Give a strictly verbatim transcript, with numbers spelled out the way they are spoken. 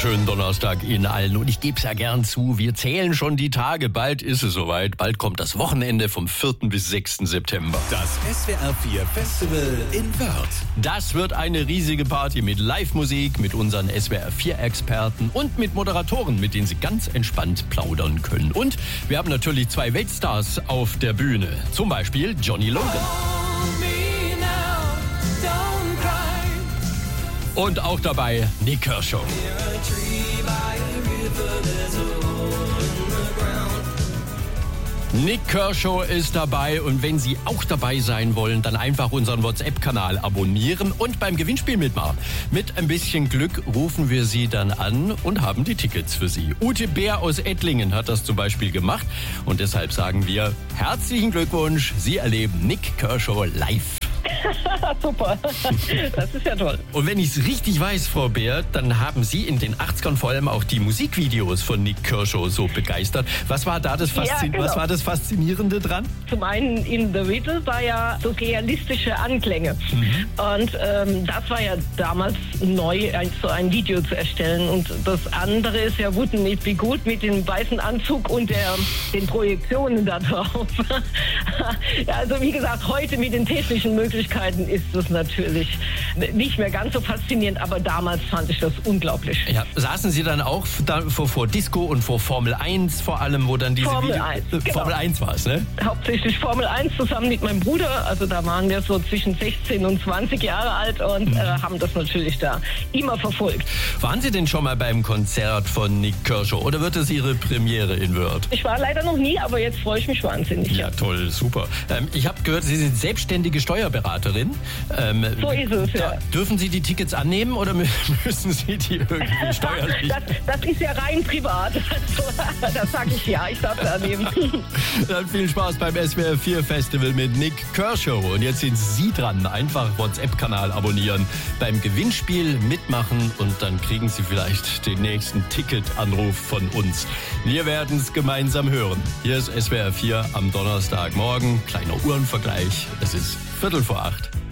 wunderschönen Donnerstag Ihnen allen. Und ich gebe es ja gern zu, wir zählen schon die Tage. Bald ist es soweit. Bald kommt das Wochenende vom vierten bis sechsten September. Das S W R vier Festival in Wörth. Das wird eine riesige Party mit Live-Musik, mit unseren S W R vier Experten und mit Moderatoren, mit denen Sie ganz entspannt plaudern können. Und wir haben natürlich zwei Weltstars auf der Bühne. Zum Beispiel Johnny Logan. Und auch dabei Nik Kershaw. Nik Kershaw ist dabei und wenn Sie auch dabei sein wollen, dann einfach unseren WhatsApp-Kanal abonnieren und beim Gewinnspiel mitmachen. Mit ein bisschen Glück rufen wir Sie dann an und haben die Tickets für Sie. Ute Bär aus Ettlingen hat das zum Beispiel gemacht und deshalb sagen wir herzlichen Glückwunsch, Sie erleben Nik Kershaw live. Super, das ist ja toll. Und wenn ich es richtig weiß, Frau Bär, dann haben Sie in den achtzigern vor allem auch die Musikvideos von Nik Kershaw so begeistert. Was war da das, Faszin- ja, genau. Was war das Faszinierende dran? Zum einen in The Riddle war ja so realistische Anklänge. Mhm. Und ähm, das war ja damals neu, ein, so ein Video zu erstellen. Und das andere ist ja Wouldn't It Be Good mit dem weißen Anzug und der, den Projektionen da drauf. Ja, also wie gesagt, heute mit den technischen Möglichkeiten ist das natürlich nicht mehr ganz so faszinierend, aber damals fand ich das unglaublich. Ja, saßen Sie dann auch da vor, vor Disco und vor Formel eins vor allem, wo dann diese Formel Video- eins, äh, genau. Formel eins war es, ne? Hauptsächlich Formel eins zusammen mit meinem Bruder, also da waren wir so zwischen sechzehn und zwanzig Jahre alt und mhm. äh, haben das natürlich da immer verfolgt. Waren Sie denn schon mal beim Konzert von Nik Kershaw oder wird es Ihre Premiere in Wörth? Ich war leider noch nie, aber jetzt freue ich mich wahnsinnig. Ja, toll, super. Ähm, ich habe gehört, Sie sind selbstständige Steuerberaterin. Ähm, so ist es, ja. Dürfen Sie die Tickets annehmen oder müssen Sie die irgendwie steuerlich? das, das ist ja rein privat. Also, das sage ich ja, ich darf es annehmen. Dann viel Spaß beim S W R vier Festival mit Nik Kershaw. Und jetzt sind Sie dran. Einfach WhatsApp-Kanal abonnieren, beim Gewinnspiel mitmachen und dann kriegen Sie vielleicht den nächsten Ticketanruf von uns. Wir werden es gemeinsam hören. Hier ist S W R vier am Donnerstagmorgen. Kleiner Uhrenvergleich. Es ist Viertel vor acht.